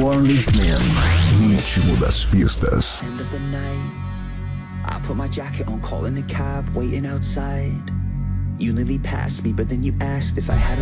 are listening. Ritmo das pistas. End of the night, I put my jacket on, calling a cab, waiting outside. You nearly passed me, but then you asked if I had a